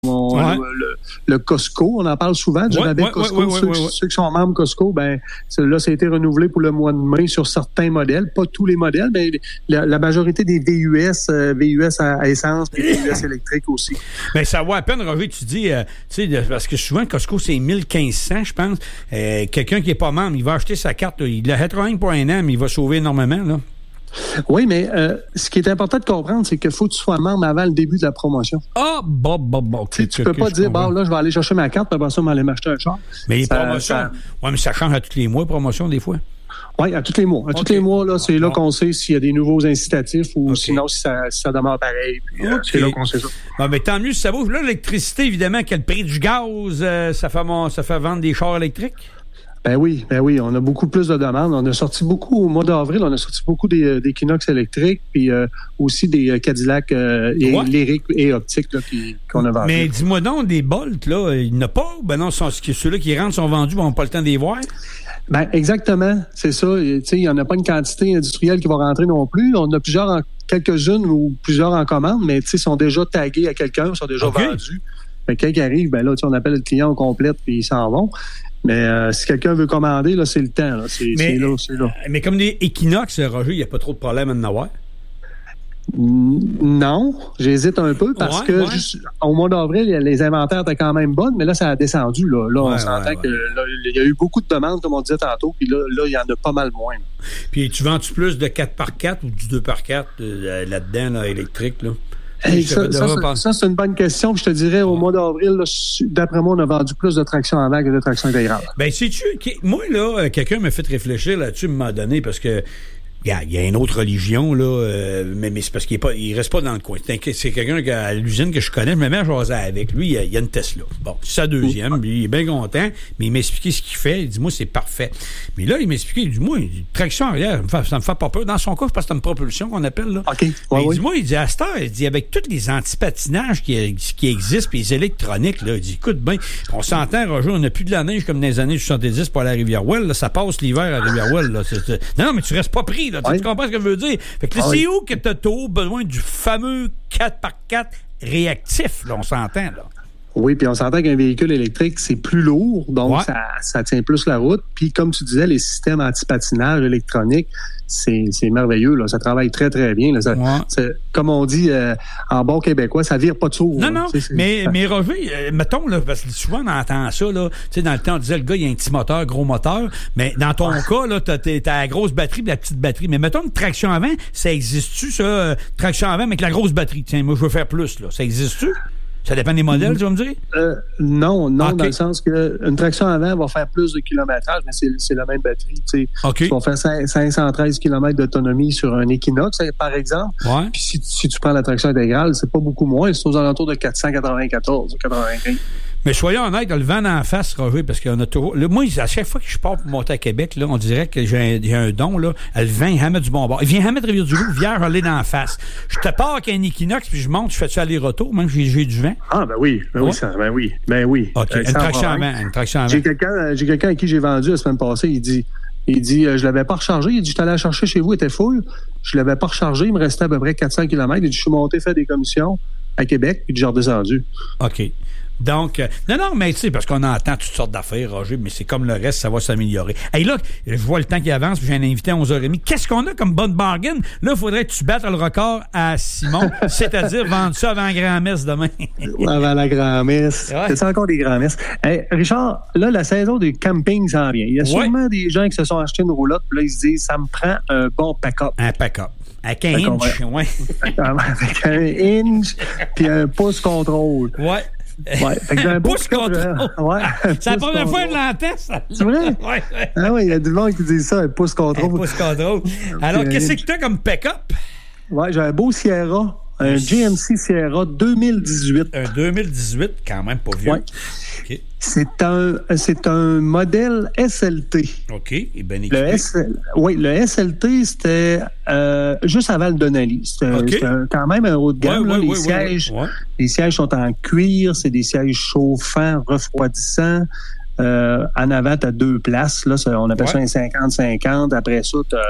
le Costco. On en parle souvent du rabais Costco. Ceux qui sont membres Costco, ben là, ça a été renouvelé pour le mois de mai sur certains modèles. Pas tous les modèles, mais la majorité des VUS à essence et VUS électriques aussi. Ben ça vaut à peine, Roger, tu dis, parce que souvent, Costco, c'est 1500, je pense. Quelqu'un qui n'est pas membre, il va acheter sa carte, il l'achètera rien pour un an, mais il va sauver énormément, là. Oui, mais ce qui est important de comprendre, c'est qu'il faut que tu sois membre avant le début de la promotion. Okay, tu peux pas dire, là, je vais aller chercher ma carte, puis après ça, je vais aller m'acheter un char. Mais les promotions, mais ça change à tous les mois, promotion, des fois. Oui, à tous les mois. Tous les mois, là, c'est là qu'on sait s'il y a des nouveaux incitatifs ou sinon si ça demeure pareil. Puis, c'est là qu'on sait ça. Bon, mais tant mieux si ça vaut. Là, l'électricité, évidemment, quel prix du gaz, ça fait vendre des chars électriques? Ben oui, on a beaucoup plus de demandes. On a sorti beaucoup au mois d'avril, on a sorti beaucoup des Equinox électriques, puis aussi des Cadillac lyriques et optiques là, qu'on a vendus. Mais dis-moi donc, des Bolt, là, il n'y en a pas? Ben non, ceux-là qui rentrent sont vendus, on n'a pas le temps de les voir. Ben exactement, c'est ça. Il n'y en a pas une quantité industrielle qui va rentrer non plus. On a quelques-unes ou plusieurs en commande, mais ils sont déjà tagués à quelqu'un, sont déjà vendus. Fait que quand ils arrivent, ben là, on appelle le client au complète, puis ils s'en vont. Mais si quelqu'un veut commander, là, c'est le temps. Là. C'est là. Mais comme des Equinox, Roger, il n'y a pas trop de problème à en avoir? Non, j'hésite un peu parce que au mois d'avril, les inventaires étaient quand même bonnes, mais là, ça a descendu. Là, on s'entend que là, il y a eu beaucoup de demandes, comme on disait tantôt, puis là, il y en a pas mal moins. Puis tu vends-tu plus de 4x4 ou du 2x4 là-dedans, là, électrique, là? Ça, c'est une bonne question. Je te dirais, au mois d'avril, là, d'après moi, on a vendu plus de traction avant que de traction intégrale. Ben, sais-tu, moi, là, quelqu'un m'a fait réfléchir là-dessus, m'a donné, parce que il y a une autre religion, là, mais c'est parce qu'il reste pas dans le coin. C'est quelqu'un à l'usine que je connais, je me mets à jaser avec lui, il y a une Tesla. Bon, c'est sa deuxième, lui, il est bien content, mais il m'a expliqué ce qu'il fait, il dit, moi, c'est parfait. Mais là, il m'a expliqué, il dit, moi, traction arrière, ça me fait pas peur. Dans son cas, parce que c'est une propulsion qu'on appelle, là. OK. Il dit, moi, il dit, à cette heure, il dit, avec tous les antipatinages qui existent, puis les électroniques, là, il dit, écoute, ben, on s'entend, Roger, on n'a plus de la neige comme dans les années 70 pour aller à Rivière-Ouelle, là, ça passe l'hiver à Rivière-Ouelle, là. Non, mais tu restes pas pris. Là, tu comprends ce que je veux dire? Fait que c'est où que t'as besoin du fameux 4x4 réactif, là, on s'entend, là. Oui, puis on s'entend qu'un véhicule électrique, c'est plus lourd, donc ça tient plus la route. Puis comme tu disais, les systèmes anti-patinage électroniques, c'est merveilleux, là. Ça travaille très, très bien. Là. Comme on dit en bon québécois, ça vire pas de sourd. Non, mais Roger, mettons, là, parce que souvent on entend ça, là, tu sais, dans le temps, on disait le gars, il a un petit moteur, gros moteur, mais dans ton cas, là, t'as la grosse batterie et la petite batterie. Mais mettons une traction avant, ça existe-tu, ça? Traction avant avec la grosse batterie. Tiens, moi, je veux faire plus, là. Ça existe-tu? Ça dépend des modèles, tu vas me dire? Non, dans le sens qu'une traction avant va faire plus de kilométrage, mais c'est la même batterie. Tu vas faire 513 km d'autonomie sur un Equinox, par exemple. Ouais. Puis si tu prends la traction intégrale, c'est pas beaucoup moins. C'est aux alentours de 494, 95. Mais soyons honnêtes, le vent en face, Roger, parce qu'on a toujours... Là, moi, à chaque fois que je pars pour monter à Québec, là, on dirait que j'ai un don, là. Le vent, il vient mettre du bon bord. Il vient mettre Rivière-du-Loup, hier, je l'ai d'en face. Je te pars avec un Equinox, puis je monte, je fais-tu aller-retour, même si j'ai du vent? Ah, ben oui. OK, une traction avant. J'ai quelqu'un à qui j'ai vendu la semaine passée, il dit, je l'avais pas rechargé. Il dit, je t'allais la chercher chez vous, il était full. Je l'avais pas rechargé, il me restait à peu près 400 km. Il dit, je suis monté faire des commissions à Québec, puis j'ai redescendu. OK. Donc, non, mais tu sais, parce qu'on entend toutes sortes d'affaires, Roger, mais c'est comme le reste, ça va s'améliorer. Hey, là, je vois le temps qui avance, puis j'ai un invité à 11h30. Qu'est-ce qu'on a comme bonne bargain? Là, il faudrait que tu battes le record à Simon, c'est-à-dire vendre ça avant la grand-messe demain. Avant la grand-messe. Ouais. C'est encore des grand-messes. Hey, Richard, là, la saison du camping s'en vient. Il y a sûrement des gens qui se sont achetés une roulotte, puis là, ils se disent, ça me prend un bon pack-up. Un pack-up. Avec un inch, oui. Avec un inch, puis un pouce contrôle. Ouais. Ouais, fait que pouce contrôle. C'est la première fois que je l'entends, ça. C'est vrai? Ouais. Ah oui, il y a du monde qui dit ça, un pouce contrôle. Un pouce contrôle. Alors, qu'est-ce que tu as comme pick-up? Ouais, j'ai un beau Sierra. Un GMC Sierra 2018. Un 2018, quand même pas vieux. Ouais. Okay. C'est un modèle SLT. OK, et bien équipé. Le SLT, c'était juste avant le Denali. C'était quand même un haut de gamme. Les sièges sont en cuir, c'est des sièges chauffants, refroidissants. En avant, tu as 2 places. Là, on appelle ça un 50-50. Après ça,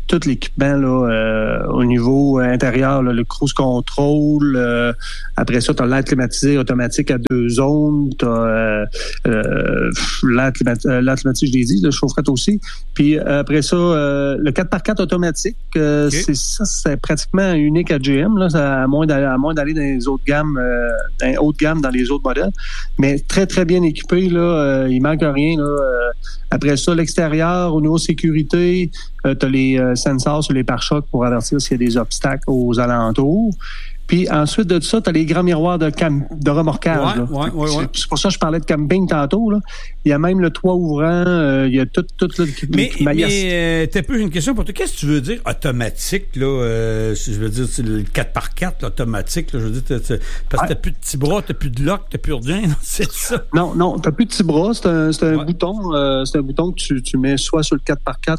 tout l'équipement là, au niveau intérieur, là, le cruise control. Après ça, tu as l'air climatisé automatique à 2 zones. Tu as l'air climatisé, je l'ai dit, le chaufferette aussi. Puis après ça, le 4x4 automatique, c'est pratiquement unique à GM, là, à moins d'aller dans les autres gammes, dans haute gamme dans les autres modèles. Mais très, très bien équipé, là, il manque rien. Là. Après ça, l'extérieur, au niveau sécurité, tu as les sensors sur les pare-chocs pour avertir s'il y a des obstacles aux alentours. Puis ensuite de ça, tu as les grands miroirs de remorquage. C'est pour ça que je parlais de camping tantôt. Là. Il y a même le toit ouvrant, il y a tout l'équipement. Mais t'as plus une question pour toi. Qu'est-ce que tu veux dire automatique, là? Je veux dire, c'est le 4x4 là, automatique. Là, je veux dire, parce que t'as plus de petits bras, t'as plus de lock, t'as plus rien. C'est ça? Non, t'as plus de petits bras. C'est un bouton. C'est un bouton que tu mets soit sur le 4x4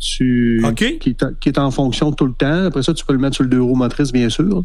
qui est en fonction tout le temps. Après ça, tu peux le mettre sur le 2 roues motrices, bien sûr.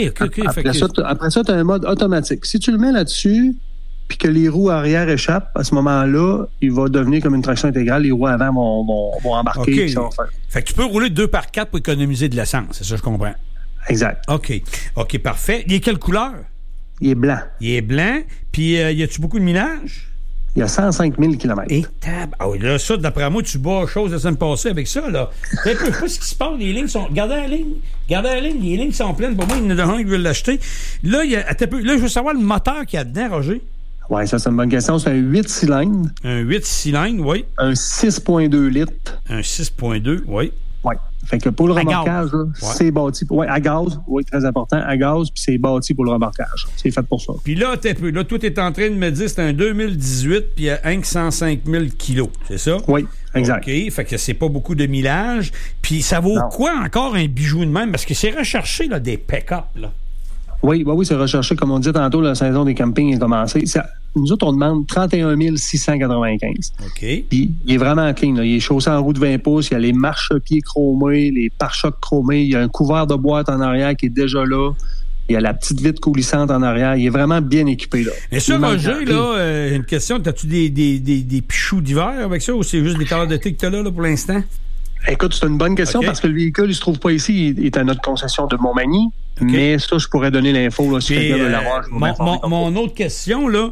Après ça, tu as un mode automatique. Si tu le mets là-dessus, puis que les roues arrière échappent, à ce moment-là, il va devenir comme une traction intégrale. Les roues avant vont embarquer. Okay. Fait que tu peux rouler 2x4 pour économiser de l'essence. C'est ça, je comprends. Exact. OK, parfait. Il est quelle couleur? Il est blanc. Puis, y a-tu beaucoup de millage? Il y a 105 000 km. Et ah oui, là, ça, d'après moi, tu bats chose de semaine passée avec ça, là. Je sais pas ce qui se passe, les lignes sont... Regardez la ligne, les lignes sont pleines. Pour moi, il y en a un qui veut l'acheter. Là, je veux savoir le moteur qu'il y a dedans, Roger. Oui, ça, c'est une bonne question. C'est un 8 cylindres. Un 8 cylindres, oui. Un 6,2 litres. Un 6,2, oui. Oui. Fait que pour le remorquage, là, c'est bâti. Oui, à gaz. Oui, très important. À gaz, puis c'est bâti pour le remorquage. C'est fait pour ça. Puis là, tout est en train de me dire c'est un 2018, puis il y a 105 000 kilos. C'est ça? Oui, exact. OK. Fait que c'est pas beaucoup de millage. Puis ça vaut quoi encore un bijou de même? Parce que c'est recherché, là, des pick-up, là. Oui, c'est recherché. Comme on dit tantôt, la saison des campings est commencée. Nous autres, on demande 31 695. OK. Puis, il est vraiment clean. Là. Il est chaussé en roue de 20 pouces. Il y a les marchepieds chromés, les pare-chocs chromés. Il y a un couvert de boîte en arrière qui est déjà là. Il y a la petite vitre coulissante en arrière. Il est vraiment bien équipé, là. Mais ça, Roger, là, une question. As-tu des pichous d'hiver avec ça ou c'est juste des tailleurs d'été que tu as là pour l'instant? Écoute, c'est une bonne question parce que le véhicule, il se trouve pas ici. Il est à notre concession de Montmagny. Okay. Mais ça, je pourrais donner l'info, là, si quelqu'un veut l'avoir. Mon autre question, là,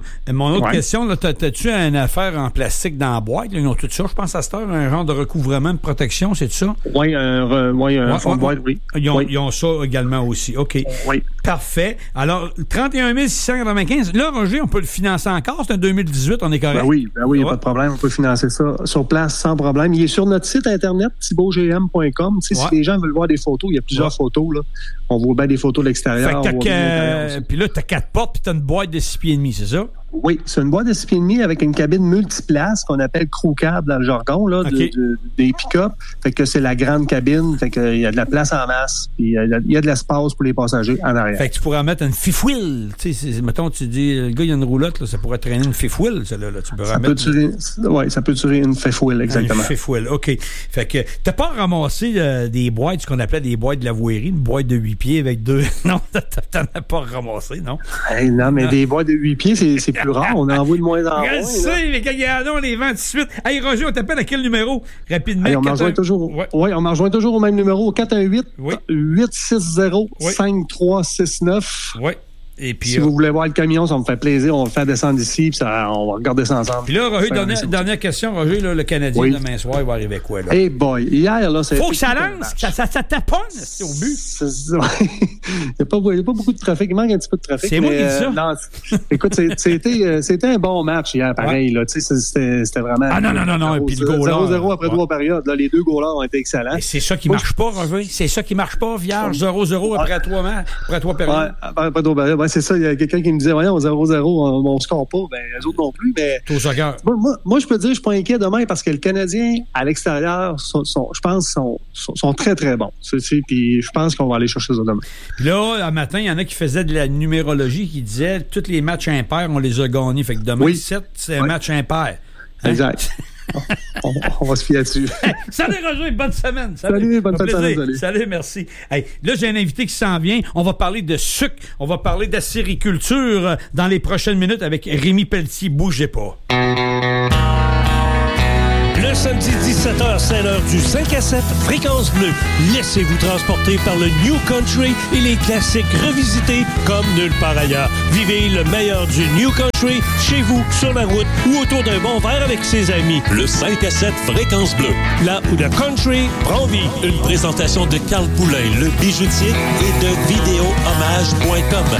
t'as-tu une affaire en plastique dans la boîte? Ils ont tout ça, je pense, à cette heure, un genre de recouvrement de protection, c'est ça? Oui, un fond de boîte, oui. Ils ont ça également aussi. OK. Oui. Parfait. Alors, 31 695. Là, Roger, on peut le financer encore. C'est un 2018, on est correct? Ben oui, il n'y a pas de problème. On peut financer ça sur place sans problème. Il est sur notre site Internet, thibautgm.com. Si les gens veulent voir des photos, il y a plusieurs photos, là. On voit bien des photos de l'extérieur. Puis là, tu as 4 portes puis tu as une boîte de 6 pieds et demi, c'est ça? Oui, c'est une boîte de 6 pieds et demi avec une cabine multiplace qu'on appelle crew cab dans le jargon là, des pick-up. Fait que c'est la grande cabine. Fait qu'il y a de la place en masse. Puis il y a de l'espace pour les passagers en arrière. Fait que tu pourrais mettre une fifth wheel. Mettons, tu dis, le gars, il y a une roulotte, là, ça pourrait traîner une fifth wheel, celle-là. Là. Tu peux ça peut tirer une fifth wheel, exactement. Une fifth wheel, OK. Fait que t'as pas ramassé des boîtes, ce qu'on appelait des boîtes de la vouerie, une boîte de 8 pieds avec 2... Non, t'en as pas ramassé, non? Non, mais des boîtes de 8 pieds, c'est plus rare. On en voit de moins en moins. Je sais, mais quand il y a on les vend tout de suite. Hey, Roger, on t'appelle à quel numéro? Rapidement. Hey, on m'en rejoint toujours. Oui, on m'en rejoint toujours au même numéro, 418-860-5369. Oui. Et puis, si vous voulez voir le camion, ça me fait plaisir. On va le faire descendre ici, puis on va regarder ça ensemble. Puis là, Roger, dernière question, Roger, là, le Canadien, demain soir, il va arriver quoi, là? Hey boy, hier, là, c'est... Faut que ça lance, ça taponne, c'est au but. Il n'y a pas beaucoup de trafic, il manque un petit peu de trafic. C'est moi qui dis ça. Non, écoute, c'était un bon match hier, pareil, là, tu sais, c'était vraiment... Ah non, et puis le goal 0-0 après 3 périodes, là, les 2 goalers ont été excellents. Et c'est ça qui marche pas, Roger, c'est ça qui marche pas, vierge, 0-0 après 3 périodes. Après 3 périodes, c'est ça, il y a quelqu'un qui me disait, voyons, 0-0, on ne score pas. Ben, les autres non plus. Mais moi, je peux dire, je ne suis pas inquiet demain parce que le Canadien, à l'extérieur, je pense, sont très, très bons. Puis je pense qu'on va aller chercher ça demain. Puis là, un matin, il y en a qui faisaient de la numérologie qui disaient, tous les matchs impairs, on les a gagnés. Fait que demain, 7, c'est un match impair. Hein? Exact. On va se fier dessus. Hey, salut Roger, bonne semaine. Salut, bonne semaine. Salut, merci. Hey, là, j'ai un invité qui s'en vient. On va parler de sucre, on va parler d'acériculture dans les prochaines minutes avec Rémi Pelletier. Bougez pas. Le Le samedi 17h, c'est l'heure du 5 à 7 Fréquence Bleue. Laissez-vous transporter par le New Country et les classiques revisités comme nulle part ailleurs. Vivez le meilleur du New Country chez vous, sur la route ou autour d'un bon verre avec ses amis. Le 5 à 7 Fréquence Bleue. Là où le country prend vie. Une présentation de Carl Poulain, le bijoutier, et de vidéohommage.com.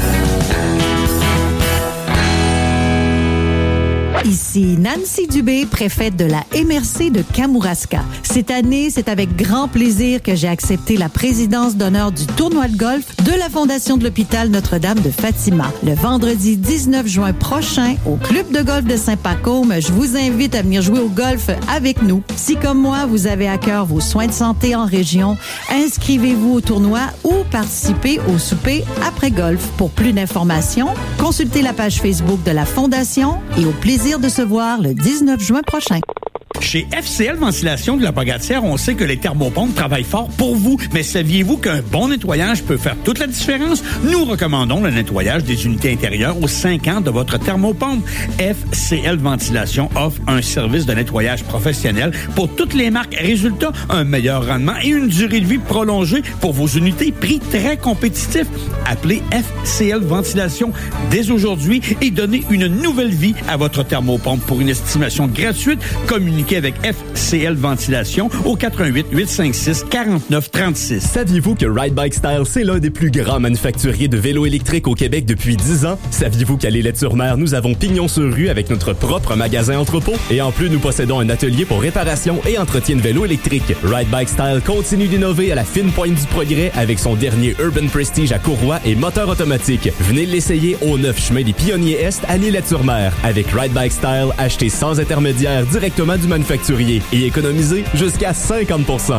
Ici Nancy Dubé, préfète de la MRC de Kamouraska. Cette année, c'est avec grand plaisir que j'ai accepté la présidence d'honneur du tournoi de golf de la Fondation de l'hôpital Notre-Dame de Fatima. Le vendredi 19 juin prochain, au club de golf de Saint-Pacôme, je vous invite à venir jouer au golf avec nous. Si, comme moi, vous avez à cœur vos soins de santé en région, inscrivez-vous au tournoi ou participez au souper après golf. Pour plus d'informations, consultez la page Facebook de la Fondation et au plaisir de se voir le 19 juin prochain. Chez FCL Ventilation de la Pagatière, on sait que les thermopompes travaillent fort pour vous. Mais saviez-vous qu'un bon nettoyage peut faire toute la différence? Nous recommandons le nettoyage des unités intérieures aux 5 ans de votre thermopompe. FCL Ventilation offre un service de nettoyage professionnel pour toutes les marques. Résultat, un meilleur rendement et une durée de vie prolongée pour vos unités. Prix très compétitif. Appelez FCL Ventilation dès aujourd'hui et donnez une nouvelle vie à votre thermopompe pour une estimation gratuite. Communiquez avec FCL Ventilation au 88 856 49 36. Saviez-vous que Ride Bike Style, c'est l'un des plus grands manufacturiers de vélos électriques au Québec depuis 10 ans? Saviez-vous qu'à l'Îlette-sur-Mer, nous avons pignon sur rue avec notre propre magasin entrepôt? Et en plus, nous possédons un atelier pour réparation et entretien de vélos électriques. Ride Bike Style continue d'innover à la fine pointe du progrès avec son dernier Urban Prestige à courroie et moteur automatique. Venez l'essayer au 9 chemin des Pionniers Est à l'Îlette-sur-Mer. Avec Ride Bike Style, achetez sans intermédiaire directement du manufacturier et économisez jusqu'à 50%.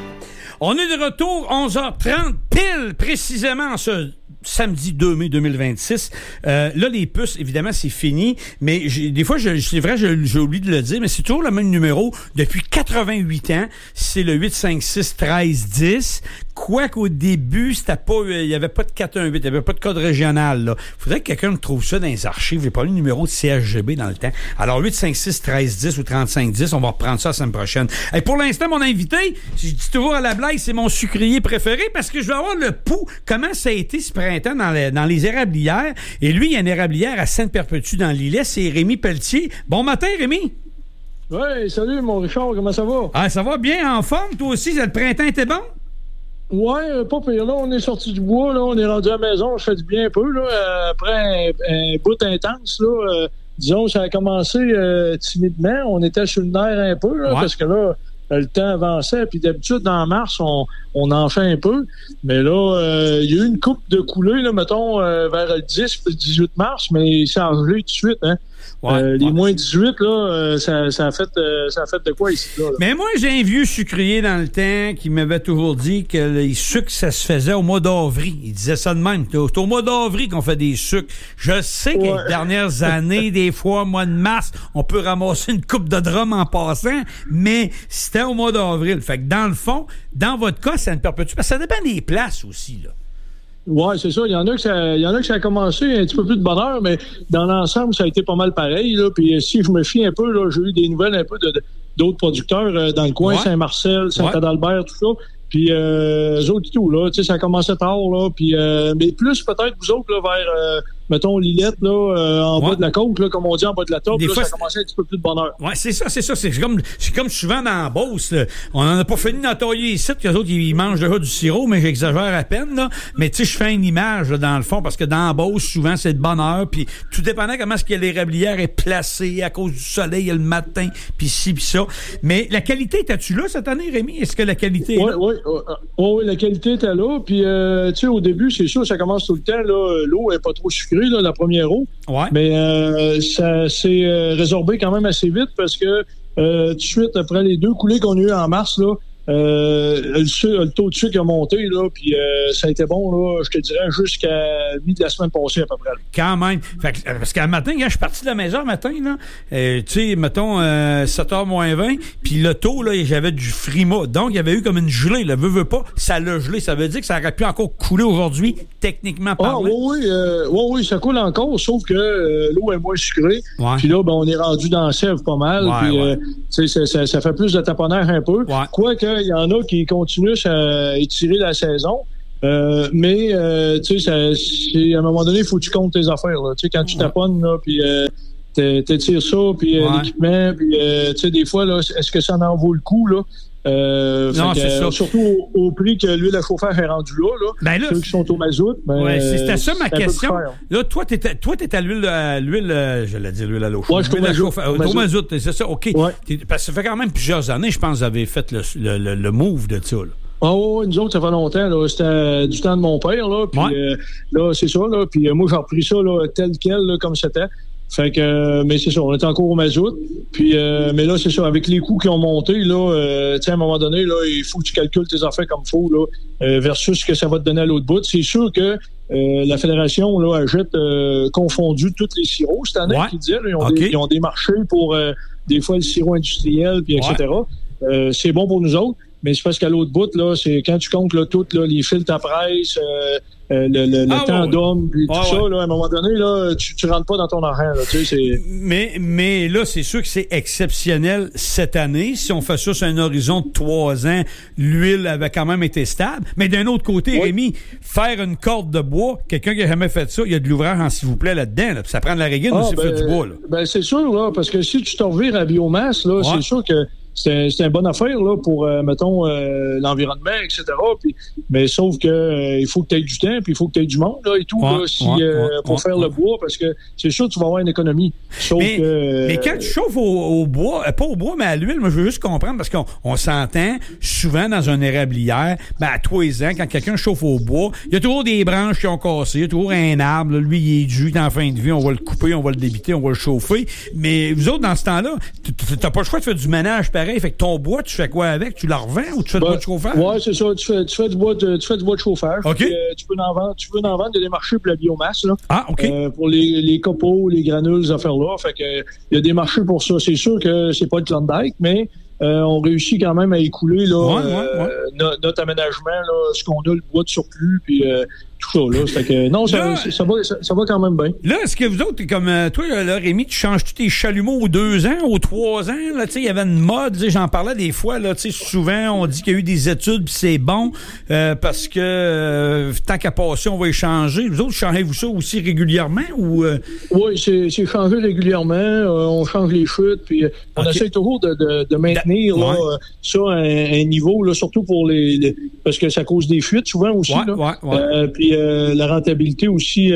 On est de retour 11h30 pile précisément ce samedi 2 mai 2026. Là, les puces, évidemment, c'est fini, mais des fois, c'est vrai, j'ai oublié de le dire, mais c'est toujours le même numéro depuis 88 ans. C'est le 856-1310. Quoiqu'au début, c'était pas, il y avait pas de 418, il y avait pas de code régional, là. Faudrait que quelqu'un me trouve ça dans les archives. J'ai pas lu le numéro de CHGB dans le temps. Alors, 856-1310 ou 3510, on va reprendre ça la semaine prochaine. Et pour l'instant, mon invité, je dis toujours à la blague, c'est mon sucrier préféré parce que je vais avoir le pouls. Comment ça a été ce printemps dans les érablières? Et lui, il y a une érablière à Sainte-Perpétue dans l'Îlet, c'est Rémi Pelletier. Bon matin, Rémi! Oui, salut, mon Richard, comment ça va? Ah, ça va bien, en forme, toi aussi? Le printemps était bon? Ouais, pas pire. Là, on est sorti du bois, là, on est rendu à la maison, je fais du bien un peu, là, après un bout intense, là, disons, ça a commencé timidement, on était sur le nerf un peu, là, parce que là, le temps avançait, puis d'habitude, dans mars, on en fait un peu, mais là, il y a eu une coupe de coulées, là, mettons, vers le 10 puis le 18 mars, mais ça a gelé tout de suite, hein. Les moins 18, là, ça a fait de quoi ici, là? Mais moi, j'ai un vieux sucrier dans le temps qui m'avait toujours dit que les sucres, ça se faisait au mois d'avril. Il disait ça de même. C'est au mois d'avril qu'on fait des sucres. Je sais que les dernières années, des fois, au mois de mars, on peut ramasser une coupe de drum en passant, mais c'était au mois d'avril. Fait que dans le fond, dans votre cas, ça ne perpétue. Parce que ça dépend des places aussi, là. Ouais, c'est ça. Il y en a que ça a commencé un petit peu plus de bonheur, mais dans l'ensemble, ça a été pas mal pareil, là. Puis si je me fie un peu, là, j'ai eu des nouvelles un peu d'autres producteurs dans le coin, Saint-Marcel, Saint-Adalbert, tout ça. Puis eux autres et tout, là, tu sais, ça a commencé tard, là. Puis mais plus peut-être vous autres, là, vers mettons l'Îlette, là, en bas de la côte, là, comme on dit, en bas de la taupe, là, ça a commencé un petit peu plus de bonheur. Ouais, c'est ça. C'est comme souvent dans la Beauce, là. On n'en a pas fini d'entailler ici, que les autres, ils mangent déjà du sirop, mais j'exagère à peine, là. Mais tu sais, je fais une image, là, dans le fond, parce que dans la Beauce, souvent, c'est de bonheur, puis tout dépendant comment est-ce que l'érablière est placée à cause du soleil le matin, puis ci, puis ça. Mais la qualité, t'as-tu là cette année, Rémi? Est-ce que la qualité est là? Oui, la qualité était là. Puis, tu sais, au début, c'est sûr, ça commence tout le temps. Là, l'eau n'est pas trop sucrée, là, la première eau. Ouais. Mais ça s'est résorbé quand même assez vite parce que tout de suite, après les 2 coulées qu'on a eues en mars, là, le taux de sucre a monté, là, puis ça a été bon, là, je te dirais, jusqu'à mi de la semaine passée, à peu près. Là. Quand même. Fait que, parce qu'un matin, quand je suis parti de la maison, matin, là, tu sais, mettons, 7h moins 20, puis le taux, là, j'avais du frima. Donc, il y avait eu comme une gelée, là, veut pas, ça l'a gelé. Ça veut dire que ça aurait pu encore couler aujourd'hui, techniquement parlant. Oui, ça coule encore, sauf que l'eau est moins sucrée. Ouais. Puis là, ben, on est rendu dans la sève pas mal. Puis, ça fait plus de taponnage un peu. Ouais. Quoique, il y en a qui continuent à étirer la saison. Mais tu sais, à un moment donné, il faut que tu comptes tes affaires. Tu sais, quand tu taponnes, là, puis t'étires ça, puis l'équipement, puis tu sais, des fois, là, est-ce que ça en vaut le coup, là? Non, c'est ça. Surtout au prix que l'huile à chauffeur est rendue là. Ben là, ceux qui sont au mazout. Ben, c'était ça ma question. Là, toi, t'es à l'huile, j'allais dire l'huile à l'eau chaude. Ouais, je suis au mazout, c'est ça, OK. Ouais. Parce que ça fait quand même plusieurs années, je pense, que vous avez fait le move de ça, là. Nous autres, ça fait longtemps, là. C'était du temps de mon père, là. Puis là, c'est ça, là. Puis moi, j'ai repris ça, là, tel quel, là, comme c'était. Fait que, mais c'est ça, on est encore au mazout. Puis, mais là, c'est ça, avec les coûts qui ont monté, là, tu sais, à un moment donné, là, il faut que tu calcules tes affaires comme il faut, là, versus ce que ça va te donner à l'autre bout. C'est sûr que la Fédération, là, achète confondu tous les sirops cette année, qui disaient, là, ils ont des marchés pour, des fois, le sirop industriel, puis etc. C'est bon pour nous autres. Mais c'est parce qu'à l'autre bout, là, c'est quand tu comptes là, tout, là, les filtres à presse, le temps d'homme, puis tout ça, là, à un moment donné, là, tu rentres pas dans ton argent. Là, tu sais, mais là, c'est sûr que c'est exceptionnel cette année. Si on fait ça sur un horizon de 3 ans, l'huile avait quand même été stable. Mais d'un autre côté, Rémi, faire une corde de bois, quelqu'un qui n'a jamais fait ça, il y a de l'ouvrage en s'il vous plaît là-dedans. Là, puis ça prend de la régine aussi pour faire du bois. Là. Ben, c'est sûr, là, parce que si tu te revires à biomasse, là, c'est sûr que c'est une bonne affaire là, pour, mettons, l'environnement, etc. Puis, mais sauf que il faut que tu aies du temps, puis il faut que tu aies du monde là, et tout pour faire le bois, parce que c'est sûr que tu vas avoir une économie. Mais quand tu chauffes au bois, pas au bois, mais à l'huile, moi je veux juste comprendre, parce qu'on s'entend souvent dans une érablière, à 3 ans, quand quelqu'un chauffe au bois, il y a toujours des branches qui ont cassé, il y a toujours un arbre, là, lui il est dû, il est en fin de vie, on va le couper, on va le débiter, on va le chauffer. Mais vous autres, dans ce temps-là, t'as pas le choix de faire du ménage pareil. Fait que ton bois, tu fais quoi avec? Tu le revends ou tu fais du bois de chauffage? Oui, c'est ça. Tu fais du bois de chauffage. OK. Puis, tu peux en vendre. Il y a des marchés pour la biomasse. Là. Ah, OK. Pour les copeaux, les granules, ces affaires-là. Fait que il y a des marchés pour ça. C'est sûr que c'est pas le Klondike, mais on réussit quand même à écouler là, notre aménagement, là, ce qu'on a, le bois de surplus, puis tout ça. Là. Fait que, non, ça va quand même bien. Là, est-ce que vous autres, comme toi, là, Rémi, tu changes tous tes chalumeaux aux 2 ans, aux 3 ans? Là, il y avait une mode, j'en parlais des fois, là, souvent, on dit qu'il y a eu des études, puis c'est bon, parce que tant qu'à passer, on va échanger. Vous autres, changez-vous ça aussi régulièrement? Ou Oui, c'est changé régulièrement. On change les chutes, puis on essaie toujours de maintenir là, ça à un niveau, là, surtout pour parce que ça cause des fuites souvent aussi. Puis la rentabilité aussi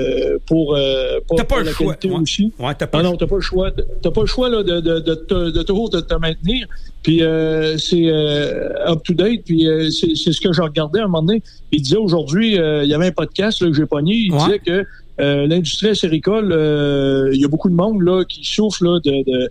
pour la qualité aussi. Non, t'as pas le choix. T'as pas le choix là, de toujours de te maintenir. Puis c'est up-to-date. Puis c'est ce que je regardais à un moment donné. Il disait aujourd'hui, il y avait un podcast là, que j'ai pogné. Il disait que l'industrie acéricole, il y a beaucoup de monde là qui souffre là,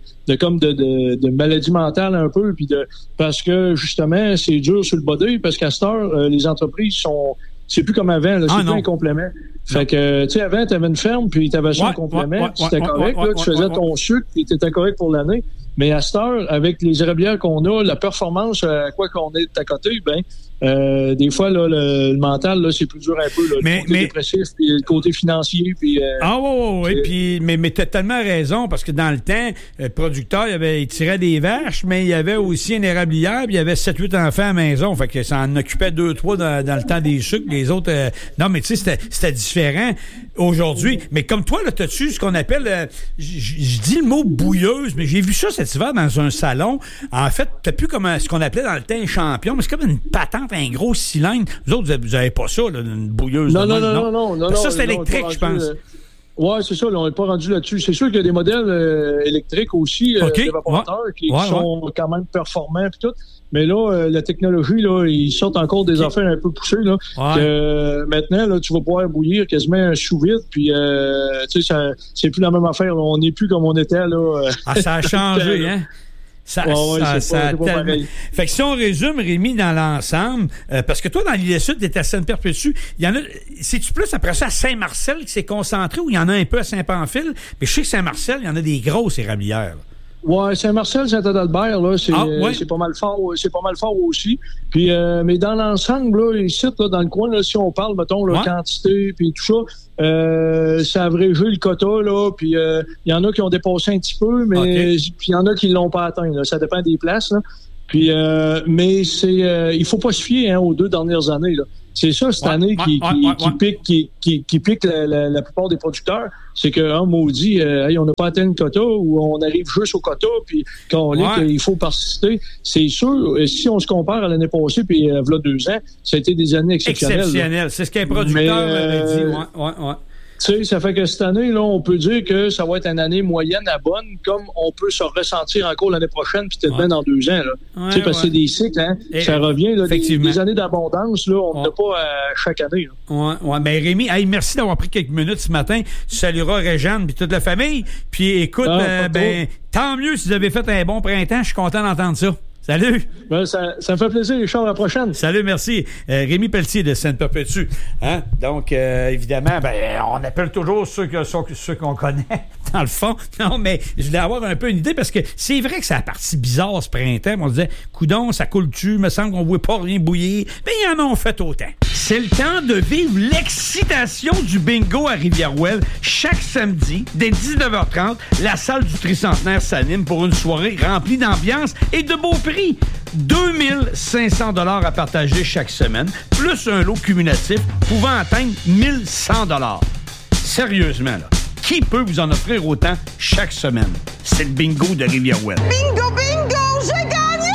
de maladies mentales un peu, puis parce que justement c'est dur sur le body, parce qu'à cette heure les entreprises c'est plus comme avant, là, c'est plus un complément. Fait que, tu sais, avant, tu avais une ferme, puis tu avais ça en complément, c'était correct, là, tu faisais ton sucre, puis tu étais correct pour l'année. Mais à cette heure, avec les érablières qu'on a, la performance à quoi qu'on est à côté, des fois, là, le mental, là, c'est plus dur un peu, là, le côté dépressif, puis le côté financier, puis... puis mais t'as tellement raison, parce que dans le temps, le producteur, il tirait des vaches, mais il y avait aussi une érablière, puis il y avait 7-8 enfants à la maison, fait que ça en occupait 2-3 dans le temps des sucres, les autres... non, mais tu sais, c'était différent aujourd'hui. Mais comme toi, là, t'as-tu ce qu'on appelle... je dis le mot bouilleuse, mais j'ai vu ça cet hiver dans un salon. En fait, t'as plus comme ce qu'on appelait dans le temps un champion, mais c'est comme une patente, un gros cylindre. Vous autres, vous avez pas ça, là, une bouilleuse. Non. Ça, c'est électrique, je pense. Oui, c'est ça. Là, on n'est pas rendu là-dessus. C'est sûr qu'il y a des modèles électriques aussi, d'évaporateurs, qui sont quand même performants et tout. Mais là, la technologie, là, ils sortent encore des affaires un peu poussées. Là, que, maintenant, là, tu vas pouvoir bouillir quasiment sous vide, puis tu sais, c'est plus la même affaire. Là. On n'est plus comme on était. Là, ça a changé, hein? Ça tellement... Fait que si on résume, Rémi, dans l'ensemble, parce que toi, dans l'île Sud, t'es à Sainte-Perpétue, il y en a, c'est-tu plus après ça à Saint-Marcel qui s'est concentré ou il y en a un peu à Saint-Pamphile? Mais je sais que Saint-Marcel, il y en a des grosses érablières. Ouais, Saint-Marcel, Saint-Adalbert, là, c'est pas mal fort aussi. Puis, mais dans l'ensemble, là, ici, là, dans le coin, là, si on parle, mettons, la quantité, puis tout ça, ça a abrégé le quota, là, puis il y en a qui ont dépassé un petit peu, mais puis il y en a qui l'ont pas atteint, là. Ça dépend des places, là. Puis, mais il faut pas se fier aux 2 dernières années, là. C'est ça, cette année qui pique la plupart des producteurs. C'est que, maudit, on n'a pas atteint le quota ou on arrive juste au quota, puis quand on lit qu'il faut persister. C'est sûr, si on se compare à l'année passée, puis voilà 2 ans, ça a été des années exceptionnelles. C'est ce qu'un producteur avait dit. Tu sais, ça fait que cette année, là, on peut dire que ça va être une année moyenne à bonne, comme on peut se ressentir encore l'année prochaine, puis peut-être bien dans 2 ans. Tu sais, parce que c'est des cycles, hein. Ça revient, là, des années d'abondance, là, on n'a pas chaque année. Ben Rémi, merci d'avoir pris quelques minutes ce matin. Tu salueras Réjeanne puis toute la famille. Puis écoute, tant mieux si vous avez fait un bon printemps. Je suis content d'entendre ça. Salut! Ben, ça me fait plaisir, Richard, à la prochaine. Salut, merci. Rémi Pelletier de Sainte-Perpétue. Hein? Donc, évidemment, on appelle toujours ceux qu'on connaît, dans le fond. Non, mais je voulais avoir un peu une idée parce que c'est vrai que c'est la partie bizarre ce printemps. On disait, coudon, ça coule-tu? Me semble qu'on ne voit pas rien bouillir. Mais il y en a fait autant. C'est le temps de vivre l'excitation du bingo à Rivière-Ouelle. Chaque samedi, dès 19h30, la salle du Tricentenaire s'anime pour une soirée remplie d'ambiance et de beaux prix. 2500 $ à partager chaque semaine, plus un lot cumulatif pouvant atteindre 1100 $. Sérieusement, là, qui peut vous en offrir autant chaque semaine? C'est le bingo de Rivière-Ouelle. Bingo, bingo, j'ai gagné!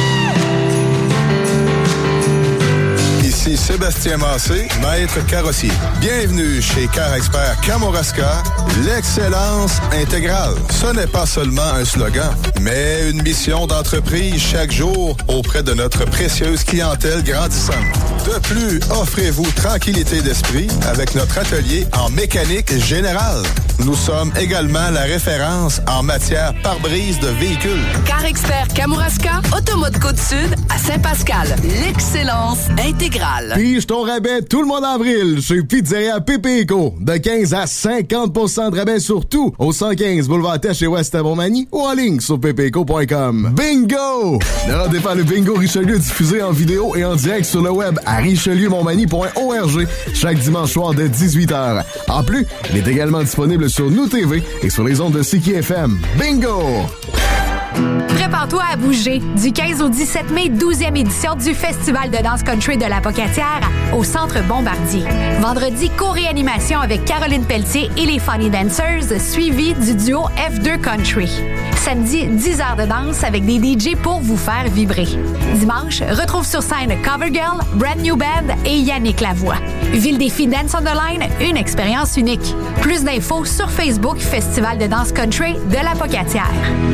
Ici Sébastien Massé, maître carrossier. Bienvenue chez Car Expert Kamouraska, l'excellence intégrale. Ce n'est pas seulement un slogan, mais une mission d'entreprise chaque jour auprès de notre précieuse clientèle grandissante. De plus, offrez-vous tranquillité d'esprit avec notre atelier en mécanique générale. Nous sommes également la référence en matière pare-brise de véhicules. Car Expert Kamouraska, Automode Côte-Sud à Saint-Pascal. L'excellence intégrale. Pige ton rabais tout le mois d'avril chez Pizzeria Pépé-Éco. De 15 à 50% de rabais sur tout au 115 Boulevard Teche et Ouest à Montmagny ou en ligne sur pépéco.com. Bingo! Ne ratez pas le Bingo Richelieu diffusé en vidéo et en direct sur le web à richelieumontmagny.org chaque dimanche soir de 18h. En plus, il est également disponible sur Nous TV et sur les ondes de CKI FM. Bingo! Prépare-toi à bouger. Du 15 au 17 mai, 12e édition du Festival de danse country de l'Apocatière au Centre Bombardier. Vendredi, co-réanimation avec Caroline Pelletier et les Funny Dancers, suivi du duo F2 Country. Samedi, 10 heures de danse avec des DJ pour vous faire vibrer. Dimanche, retrouve sur scène Covergirl, Brand New Band et Yannick Lavoie. Ville des filles Dance on the Line, une expérience unique. Plus d'infos sur Facebook, Festival de danse country de l'Apocatière.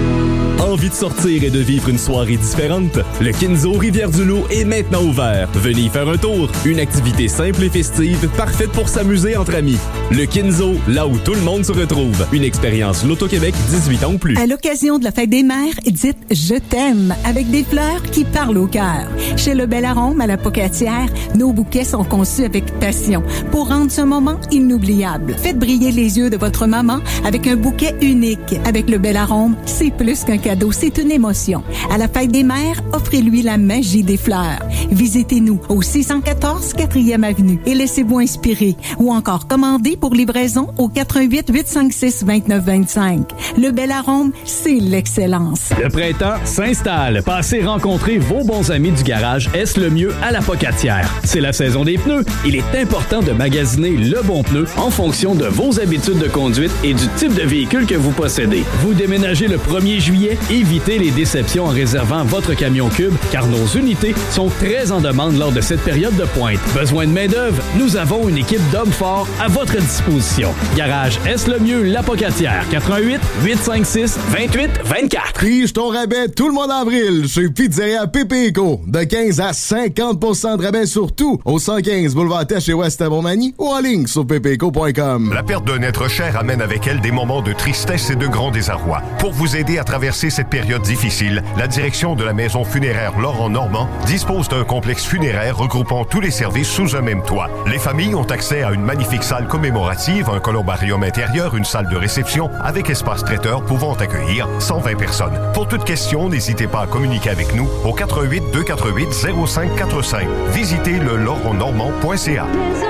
Envie de sortir et de vivre une soirée différente? Le Kinzo Rivière-du-Loup est maintenant ouvert. Venez y faire un tour. Une activité simple et festive, parfaite pour s'amuser entre amis. Le Kinzo, là où tout le monde se retrouve. Une expérience Loto-Québec, 18 ans ou plus. À l'occasion de la fête des mères, dites « Je t'aime » avec des fleurs qui parlent au cœur. Chez Le Bel Arôme à l'Apocatière, nos bouquets sont conçus avec passion pour rendre ce moment inoubliable. Faites briller les yeux de votre maman avec un bouquet unique. Avec Le Bel Arôme, c'est plus qu'un cadeau, c'est une émotion. À la fête des mères, offrez-lui la magie des fleurs. Visitez-nous au 614 4e Avenue et laissez-vous inspirer. Ou encore commandez pour livraison au 88 856 29 25. Le Bel Arôme, c'est l'excellence. Le printemps s'installe. Passez rencontrer vos bons amis du garage Est le mieux à l'Apocatière. C'est la saison des pneus. Il est important de magasiner le bon pneu en fonction de vos habitudes de conduite et du type de véhicule que vous possédez. Vous déménagez le 1er juillet, évitez les déceptions en réservant votre camion cube car nos unités sont très en demande lors de cette période de pointe. Besoin de main-d'œuvre? Nous avons une équipe d'hommes forts à votre disposition. Garage Est le mieux l'Apocatière. 88 856 28 24. Pige ton rabais tout le mois d'avril chez Pizzeria Pépé-Éco. De 15 à 50% de rabais sur tout au 115 Boulevard Teche et Ouest à Montmagny ou en ligne sur pépéco.com. La perte d'un être cher amène avec elle des moments de tristesse et de grand désarroi. Pour vous aider à traverser traverser cette période difficile, la direction de la maison funéraire Laurent Normand dispose d'un complexe funéraire regroupant tous les services sous un même toit. Les familles ont accès à une magnifique salle commémorative, un columbarium intérieur, une salle de réception avec espace traiteur pouvant accueillir 120 personnes. Pour toute question, n'hésitez pas à communiquer avec nous au 88 248 0545. Visitez le laurentnormand.ca.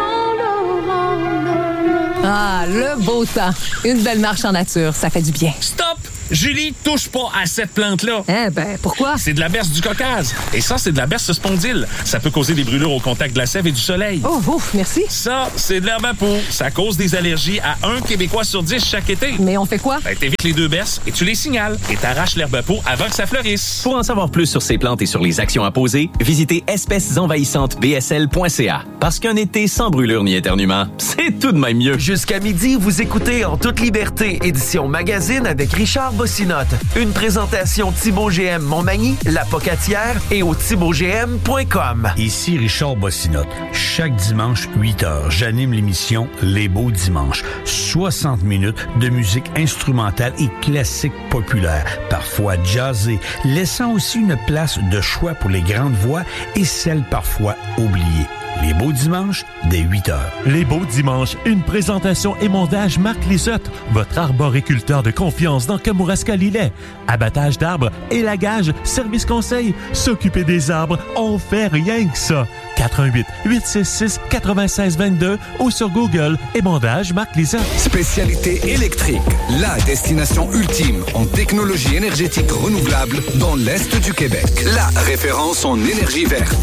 Ah, le beau temps. Une belle marche en nature, ça fait du bien. Stop! Julie, touche pas à cette plante-là. Eh ben, pourquoi? C'est de la berce du Caucase. Et ça, c'est de la berce spondyle. Ça peut causer des brûlures au contact de la sève et du soleil. Oh, ouf, merci. Ça, c'est de l'herbe à peau. Ça cause des allergies à 1 Québécois sur 10 chaque été. Mais on fait quoi? Ben, t'évites les 2 berces et tu les signales. Et t'arraches l'herbe à peau avant que ça fleurisse. Pour en savoir plus sur ces plantes et sur les actions à poser, visitez espècesenvahissantesbsl.ca. Parce qu'un été sans brûlure ni éternuement, c'est tout de même mieux. Jusqu'à midi, vous écoutez En toute liberté, édition magazine avec Richard Bossinotte. Une présentation Thibaut GM Montmagny, La Pocatière et au thibautgm.com. Ici Richard Bossinotte. Chaque dimanche, 8h, j'anime l'émission Les Beaux Dimanches. 60 minutes de musique instrumentale et classique populaire, parfois jazzée, laissant aussi une place de choix pour les grandes voix et celles parfois oubliées. Les Beaux Dimanches, dès 8h. Les Beaux Dimanches, une présentation et montage Marc Lisotte, votre arboriculteur de confiance dans Kamouraska-Lillet. Abattage d'arbres, élagage, service conseil, s'occuper des arbres, on fait rien que ça. 88 866 9622 ou sur Google, émondage Marc Lisotte. Spécialité électrique, la destination ultime en technologie énergétique renouvelable dans l'Est du Québec. La référence en énergie verte.